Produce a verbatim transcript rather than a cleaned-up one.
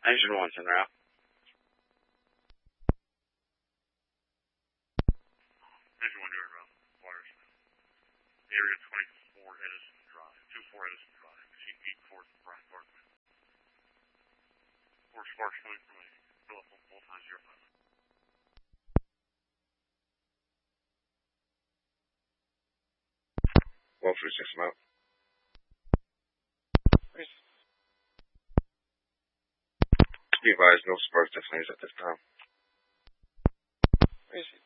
Engine one's en route. Engine one doing route. Wires. Area twenty-four Edison Drive. two four Edison Drive. Machine eight four Brian Parkman. Four sparks coming from a Philip Multi zero five. One three six mount. Be advised, no spark deflames at this time. Where is he?